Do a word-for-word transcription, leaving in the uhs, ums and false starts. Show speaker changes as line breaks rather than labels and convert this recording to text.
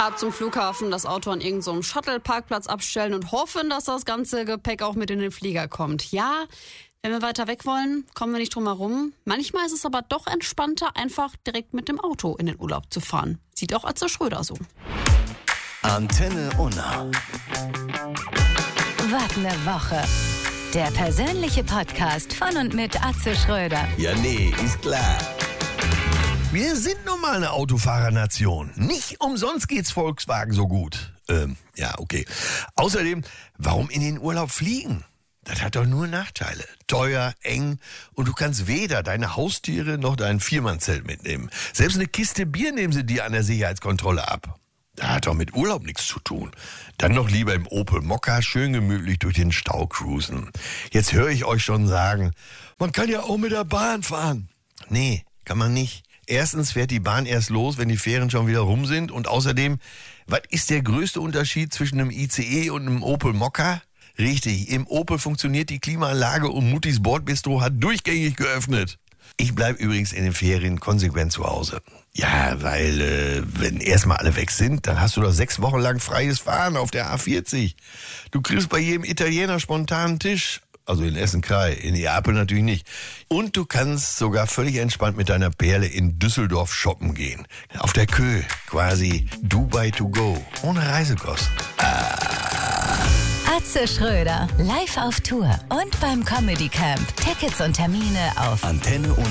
Ab zum Flughafen, das Auto an irgendeinem so Shuttle-Parkplatz abstellen und hoffen, dass das ganze Gepäck auch mit in den Flieger kommt. Ja, wenn wir weiter weg wollen, kommen wir nicht drum herum. Manchmal ist es aber doch entspannter, einfach direkt mit dem Auto in den Urlaub zu fahren. Sieht auch Atze Schröder so.
Antenne Unna.
Wart eine Woche. Der persönliche Podcast von und mit Atze Schröder.
Ja, nee, ist klar. Wir sind nun mal eine Autofahrernation. Nicht umsonst geht's Volkswagen so gut. Ähm, ja, okay. Außerdem, warum in den Urlaub fliegen? Das hat doch nur Nachteile. Teuer, eng und du kannst weder deine Haustiere noch dein Viermannzelt mitnehmen. Selbst eine Kiste Bier nehmen sie dir an der Sicherheitskontrolle ab. Das hat doch mit Urlaub nichts zu tun. Dann noch lieber im Opel Mokka schön gemütlich durch den Stau cruisen. Jetzt höre ich euch schon sagen, man kann ja auch mit der Bahn fahren. Nee, kann man nicht. Erstens fährt die Bahn erst los, wenn die Fähren schon wieder rum sind. Und außerdem, was ist der größte Unterschied zwischen einem I C E und einem Opel Mokka? Richtig, im Opel funktioniert die Klimaanlage und Muttis Bordbistro hat durchgängig geöffnet. Ich bleib übrigens in den Ferien konsequent zu Hause. Ja, weil äh, wenn erstmal alle weg sind, dann hast du doch sechs Wochen lang freies Fahren auf der A vierzig. Du kriegst bei jedem Italiener spontanen Tisch. Also in Essen-Krei, in Neapel natürlich nicht. Und du kannst sogar völlig entspannt mit deiner Perle in Düsseldorf shoppen gehen. Auf der Kö, quasi Dubai to go, ohne Reisekosten. Ah.
Atze Schröder, live auf Tour und beim Comedy Camp. Tickets und Termine auf
Antenne Unna.